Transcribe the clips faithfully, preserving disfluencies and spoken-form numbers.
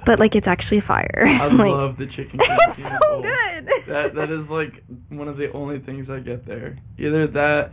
but like it's actually fire. I like, love the chicken. It's so bowl. good. That that is like one of the only things I get there. Either that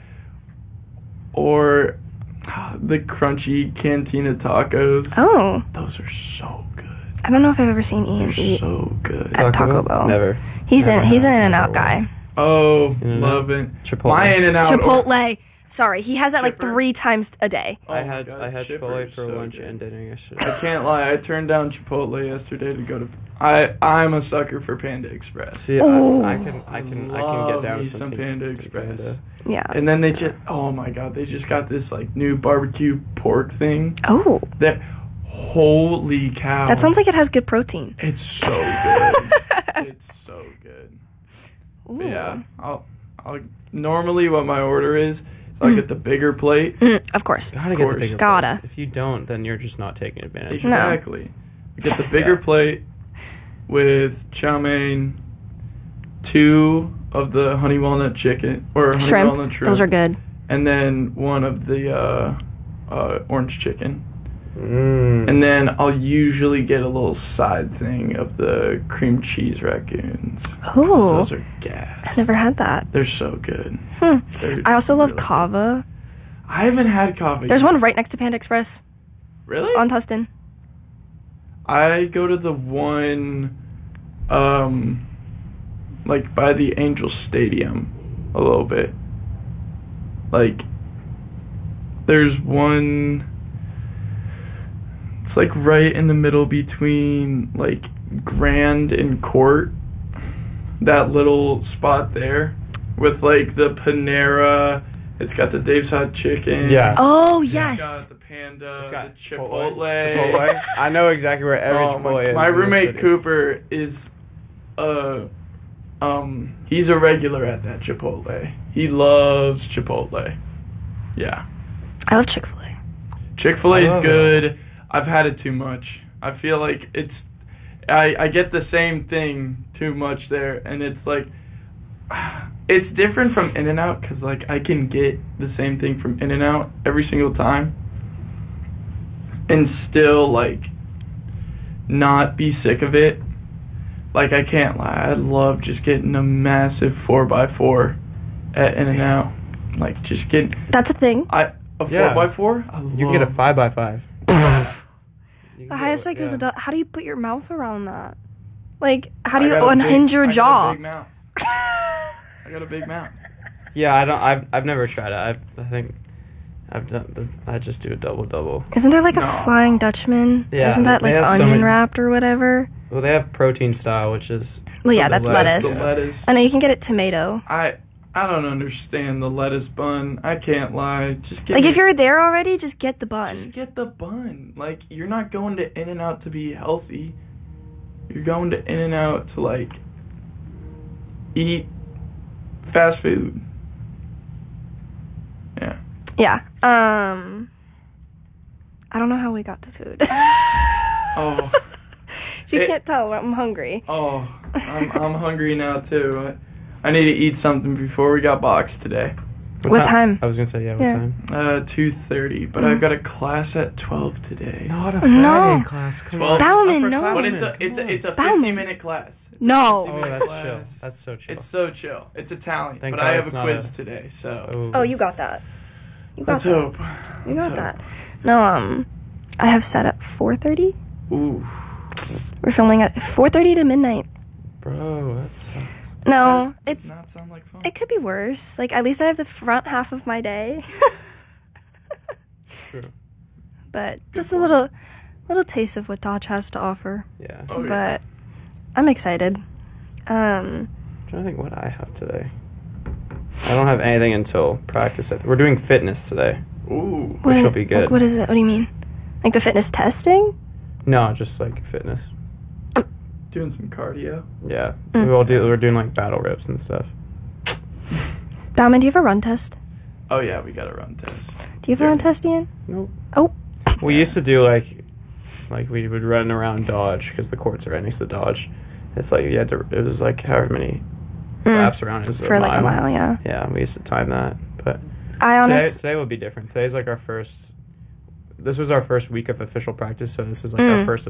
or the crunchy cantina tacos. Oh, Those are so good. I don't know if I've ever seen Ian They're eat so good. at Taco Bell. Never. He's Never in. He's an had In-N-Out Taco Bell. guy. Oh, In-N-Out? love it. Chipotle. My In-N-Out. Chipotle. Sorry, he has that like Chipper? three times a day. Oh I my had God, I had Chipper Chipotle is for so lunch good. and dinner yesterday. I can't lie. I turned down Chipotle yesterday to go to. I I'm a sucker for Panda Express. See, Ooh. I, I can I can I can Love get down me with some some Panda Panda Express. Yeah. And then they just. Oh my God! They just got this like new barbecue pork thing. Oh, That. Holy cow! that sounds like it has good protein. It's so good. It's so good. Ooh. But yeah, I'll, I'll normally what my order is is I'll get the bigger plate. Mm, of course. Gotta get course. the bigger Gotta. plate. If you don't, then you're just not taking advantage. Exactly. I get the bigger Yeah. plate with chow mein, two of the honey walnut chicken or honey Shrimp. walnut shrimp, Those are good. and then one of the uh, uh, orange chicken. Mm. And then I'll usually get a little side thing of the cream cheese raccoons. 'Cause Oh, those are I gas. never had that. They're so good. Hmm. They're I also love really good. kava. I haven't had coffee. There's one right next to Panda Express Really? on Tustin. I go to the one, um, like by the Angel Stadium, a little bit. Like, there's one. It's like right in the middle between like Grand and Court. That little spot there, with like the Panera. It's got the Dave's Hot Chicken. Yeah. Oh It's yes. got the Panda. It's got the Chipotle. Chipotle. I know exactly where every Oh, Chipotle my, is. my in the roommate city. Cooper is, uh, um, he's a regular at that Chipotle. He loves Chipotle. Yeah, I love Chick-fil-A. Chick-fil-A I is love good. I've had it too much. I feel like it's, I I get the same thing too much there, and it's like, it's different from In-N-Out because like I can get the same thing from In-N-Out every single time, and still like not be sick of it. Like, I can't lie, I love just getting a massive four by four at In-N-Out. Like, just getting That's a thing. I a Yeah. four by four. I love You can get a five by five. You The can highest get- I go is yeah. a du- How do you put your mouth around that? Like, how do I you got a unhinge big- your I got a jaw? big mouth. I got a big mouth. Yeah, I don't. I've I've never tried it. I've, I think I've done. The, I just do a double double. Isn't there like a No. Flying Dutchman? Yeah, Isn't that they like have so onion many- wrapped or whatever? Well, they have protein style, which is Well, yeah, the that's lettuce. lettuce. The lettuce. I know you can get it tomato. I I don't understand the lettuce bun. I can't lie. Just get Like me- if you're there already, just get the bun. just get the bun. Like, you're not going to In-N-Out to be healthy. You're going to In-N-Out to like eat fast food. Yeah. Yeah. Um. I don't know how we got to food. Oh. She It- can't tell. I'm hungry. Oh. I'm I'm hungry now too. I, I need to eat something before we got boxed today. What time? I was gonna say yeah. What Yeah. time? Uh, two thirty. But I've got a class at twelve today. Not a Friday No. class. Come Twelve. Bauman, no. But it's a it's a it's a Bauman. fifty minute class. It's a No. 50 Oh, minute that's class. chill. That's so chill. It's so chill. It's Italian, Thank but God I have it's a not quiz a- today, so Oh, you got that. You got let's that. hope. You Let's got hope. that. No, um, I have set at four thirty. Ooh, We're filming at four thirty to midnight. Bro, that sucks. No, that does it's not sound like fun. it could be worse. Like at least I have the front half of my day. True. But just a little, little taste of what Dodge has to offer. Yeah. Oh, yeah. But I'm excited. Um, I'm trying to think what I have today. I don't have anything until practice. We're doing fitness today. Ooh, what, will be good. Like, what is it? What do you mean? Like the fitness testing? No, just like fitness. doing some cardio. Yeah. Mm. We all do. We're doing like battle rips and stuff. Bauman, do you have a run test? Oh yeah, we got a run test. Do you have a run test, Ian? Nope. Oh. We used to do like, like we would run around Dodge because the courts are right next to Dodge. It's like you had to. It was like however many Mm. laps around. It was For like a mile, yeah. Yeah, we used to time that. But I today, honestly. today will be different. Today's like our first. This was our first week of official practice, so this is like Mm. our first